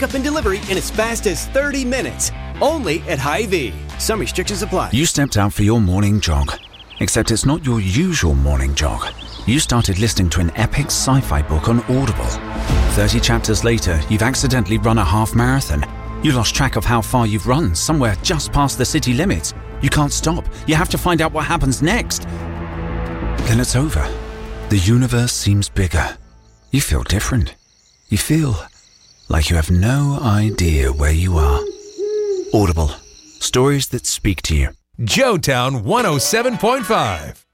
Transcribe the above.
pickup and delivery in as fast as 30 minutes. Only at Hy-Vee. Some restrictions apply. You stepped out for your morning jog. Except it's not your usual morning jog. You started listening to an epic sci-fi book on Audible. 30 chapters later, you've accidentally run a half marathon. You lost track of how far you've run, somewhere just past the city limits. You can't stop. You have to find out what happens next. Then it's over. The universe seems bigger. You feel different. You feel like you have no idea where you are. Audible. Stories that speak to you. Joetown 107.5.